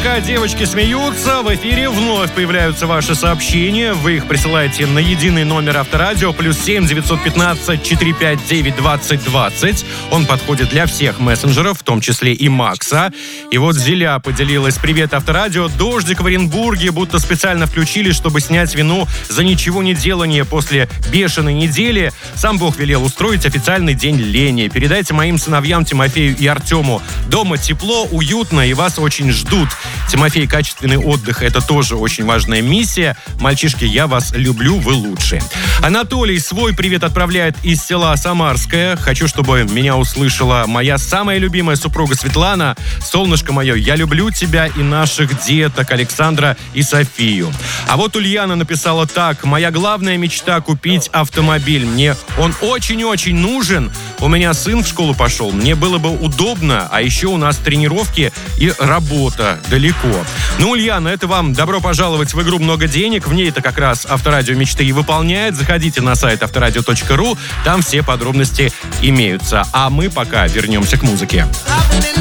Пока девочки смеются, в эфире вновь появляются ваши сообщения. Вы их присылаете на единый номер Авторадио +7 915 459 20 20. Он подходит для всех мессенджеров, в том числе и Макса. И вот Зиля поделилась: привет, Авторадио. Дождик в Оренбурге будто специально включили, чтобы снять вину за ничего не делание после бешеной недели. Сам Бог велел устроить официальный день лени. Передайте моим сыновьям Тимофею и Артему: дома тепло, уютно и вас очень ждут. Тимофей, качественный отдых — это тоже очень важная миссия. Мальчишки, я вас люблю, вы лучшие. Анатолий свой привет отправляет из села Самарское. Хочу, чтобы меня услышала моя самая любимая супруга Светлана. Солнышко мое, я люблю тебя и наших деток Александра и Софию. А вот Ульяна написала так: моя главная мечта — купить автомобиль. Мне он очень-очень нужен. У меня сын в школу пошел. Мне было бы удобно, а еще у нас тренировки и работа далеко. Ну, Ульяна, это вам добро пожаловать в игру «Много денег». В ней это как раз Авторадио мечты и выполняет. Заходите на сайт авторадио.ру, там все подробности имеются. А мы пока вернемся к музыке.